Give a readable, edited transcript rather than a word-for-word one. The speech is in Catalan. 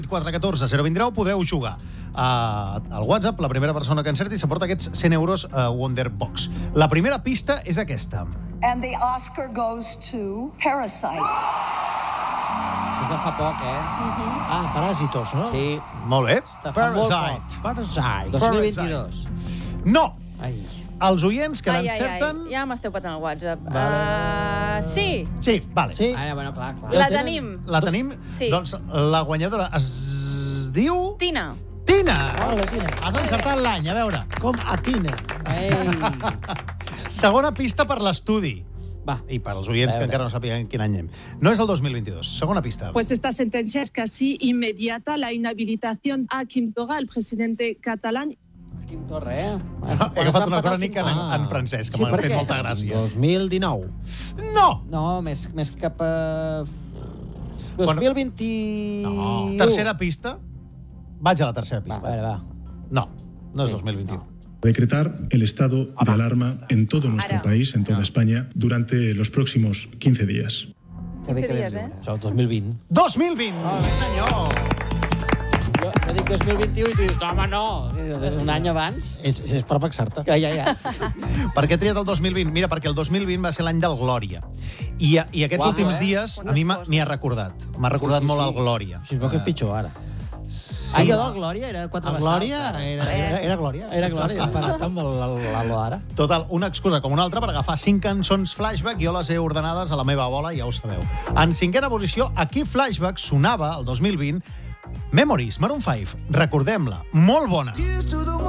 414 029 podreu jugar al WhatsApp. La primera persona que encerti s'aporta aquests 100 euros a Wonderbox. La primera pista és aquesta. And the Oscar goes to Parasite. Això és de fa poc, Paràsitos, no? Sí. Molt bé. De fa molt Parasite. Parasite. 2022. No. Ai. Els oients que l'encerten... Ja m'esteu patant el WhatsApp. Sí. Sí, vale. Sí. Ara, bueno, clar. La tenim. La tenim? Sí. Doncs la guanyadora es diu... Tina. Tina! Hola, Tina. Has encertat l'any, a veure. Com Atina. Ei. Segona pista per l'estudi. Va. I per als oients que encara no sàpiguen quin any anem. No és el 2022. Segona pista. Pues esta sentencia es casi inmediata. La inhabilitación a Quim Torra, el presidente catalán. Quim Torra, He agafat una crònica en francès, que m'ha fet molta gràcia. 2019. No! No, més cap a... 2021. No. Tercera pista. Vaig a la tercera pista. Va. No, no és 2021. Decretar el estado de alarma en todo nuestro país, en toda España, durante los próximos 15 días. Que bé que dies, vam Això el 2020. 2020! Sí, senyor! Jo dic 2021 i tu dius, no, home, no. Un any abans. És per vexar-te. Ja. Per què he triat el 2020? Mira, perquè el 2020 va ser l'any del Glòria. I aquests últims dies a mi m'hi ha recordat. M'ha recordat molt el Glòria. Si es veu que és pitjor, ara. Sí. Allò del Glòria era 4 El Glòria era Glòria. Era Glòria. Comparat amb l'Alo d'ara. Total, una excusa com una altra per agafar 5 cançons Flashback. Jo les he ordenades a la meva bola, ja ho sabeu. En cinquena posició, aquí Flashback sonava el 2020 Memories, Maroon 5. Recordem-la, molt bona.